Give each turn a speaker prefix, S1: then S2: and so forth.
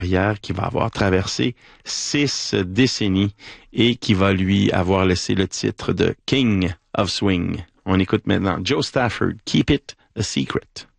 S1: carrière qui va avoir traversé 6 décennies et qui va lui avoir laissé le titre de King of Swing. On écoute maintenant Joe Stafford, Keep It a Secret.